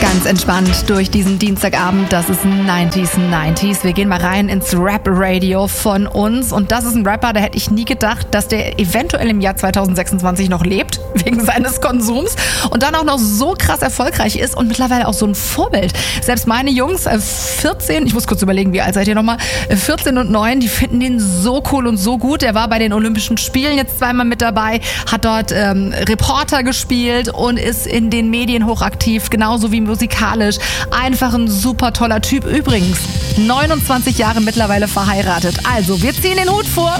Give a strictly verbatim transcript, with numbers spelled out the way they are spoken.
Ganz entspannt durch diesen Dienstagabend. Das ist neunziger neunzig. Wir gehen mal rein ins Rap-Radio von uns. Und das ist ein Rapper, da hätte ich nie gedacht, dass der eventuell im Jahr zweitausendsechsundzwanzig noch lebt, wegen seines Konsums. Und dann auch noch so krass erfolgreich ist und mittlerweile auch so ein Vorbild. Selbst meine Jungs, vierzehn, ich muss kurz überlegen, wie alt seid ihr nochmal? vierzehn und neun, die finden ihn so cool und so gut. Er war bei den Olympischen Spielen jetzt zweimal mit dabei, hat dort ähm, Reporter gespielt und ist in den Medien hochaktiv, genauso wie musikalisch. Einfach ein super toller Typ. Übrigens, neunundzwanzig Jahre mittlerweile verheiratet. Also, wir ziehen den Hut vor